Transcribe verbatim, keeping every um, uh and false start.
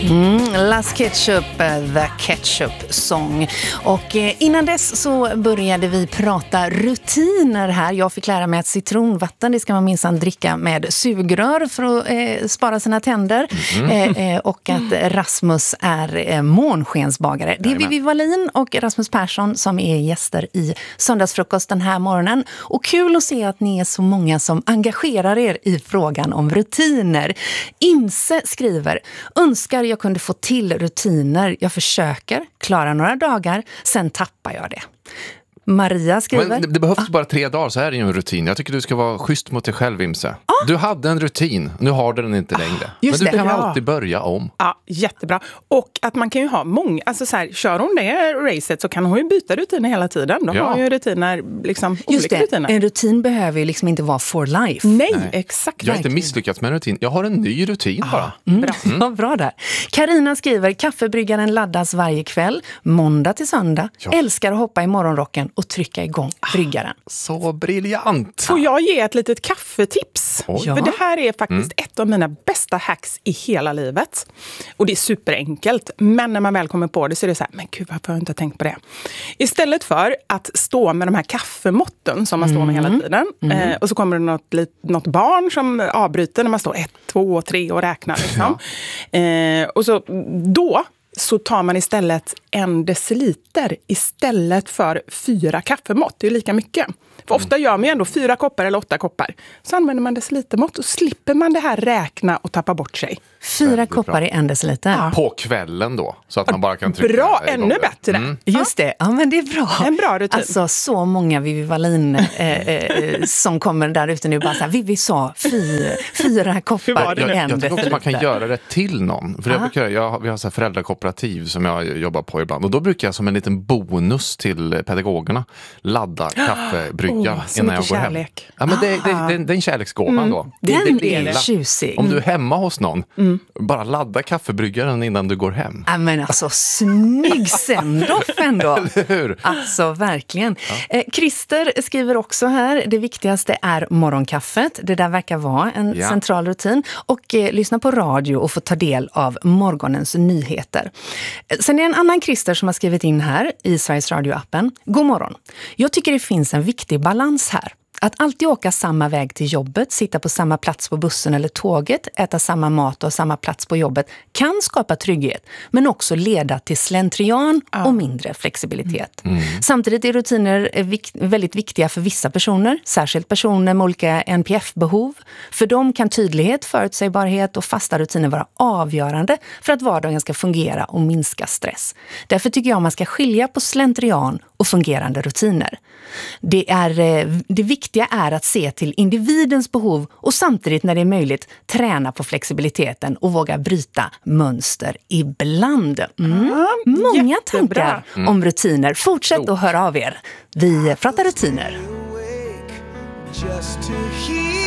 Mm, Las Ketchup, The Ketchup Song. Och eh, innan dess så började vi prata rutiner här. Jag fick lära mig att citronvatten, det ska man minsann dricka med sugrör för att eh, spara sina tänder. Mm. Eh, eh, och att Rasmus är eh, månskensbagare. Det är Vivi Wallin och Rasmus Persson som är gäster i Söndagsfrukost den här morgonen. Och kul att se att ni är så många som engagerar er i frågan om rutiner. Imse skriver: önskar jag kunde få till rutiner. Jag försöker, klara några dagar, sen tappar jag det. Maria skriver... Men det, det behövs ah. bara tre dagar, så är det ju en rutin. Jag tycker du ska vara schysst mot dig själv, Imse. Ah. Du hade en rutin, nu har du den inte längre. Just Men du det. kan ja. alltid börja om. Ja, jättebra. Och att man kan ju ha många, alltså så här, kör hon det racet så kan hon ju byta rutiner hela tiden. Då ja. har ju rutiner, liksom Just olika det. rutiner. En rutin behöver ju liksom inte vara for life. Nej, Nej. exakt. Jag har inte misslyckats med en rutin. Jag har en ny rutin ah. bara. Mm. Bra. Mm. Bra där. Carina skriver: kaffebryggaren laddas varje kväll, måndag till söndag. Ja. Älskar att hoppa i morgonrocken och trycka igång bryggaren. Så briljant! Får jag ge ett litet kaffetips? Ja. För det här är faktiskt Mm. ett av mina bästa hacks i hela livet. Och det är superenkelt. Men när man väl kommer på det så är det så här, men gud, varför har jag inte tänkt på det? Istället för att stå med de här kaffemåtten som man står med hela tiden. Mm. Eh, och så kommer det något, något barn som avbryter när man står ett, två, tre och räknar. Liksom. Ja. Eh, och så då... så tar man istället en deciliter istället för fyra kaffemått. Det är lika mycket. För ofta gör man ju ändå fyra koppar eller åtta koppar. Så använder man decilitermått och slipper man det här räkna och tappa bort sig. Fyra koppar i en deciliter. Ja. På kvällen då, så att man bara kan trycka. Bra, ännu bättre. Mm. Just det, ja men det är bra. En bra rutin. Alltså så många Vivi Wallin eh, eh, som kommer där ute nu bara så här, Vivi sa fy, fyra koppar i en jag, jag tycker också man kan deciliter. göra det till någon. För jag brukar, jag, vi har så här föräldrakooperativ som jag jobbar på ibland. Och då brukar jag som en liten bonus till pedagogerna ladda kaffebryggan oh, innan jag går kärlek. hem. Ja, men det, det, det, det är en kärleksgåva mm. då. Det, Den det är är tjusig. Om du är hemma hos någon, mm. bara ladda kaffebryggaren innan du går hem. Ja, men alltså snygg send-off ändå. Eller hur? Alltså verkligen. Ja. Eh, Christer skriver också här: det viktigaste är morgonkaffet. Det där verkar vara en ja. central rutin. Och eh, lyssna på radio och få ta del av morgonens nyheter. Sen är det en annan Christer som har skrivit in här i Sveriges Radio-appen. God morgon. Jag tycker det finns en viktig balans här. Att alltid åka samma väg till jobbet, sitta på samma plats på bussen eller tåget, äta samma mat och samma plats på jobbet kan skapa trygghet, men också leda till slentrian ja. och mindre flexibilitet. Mm. Samtidigt är rutiner väldigt viktiga för vissa personer, särskilt personer med olika N P F-behov. För dem kan tydlighet, förutsägbarhet och fasta rutiner vara avgörande för att vardagen ska fungera och minska stress. Därför tycker jag man ska skilja på slentrian och fungerande rutiner. Det, är, det viktiga är att se till individens behov och samtidigt när det är möjligt träna på flexibiliteten och våga bryta mönster ibland. Mm. Ja, många tankar mm. om rutiner. Fortsätt oh. att höra av er. Vi pratar rutiner. Just to hear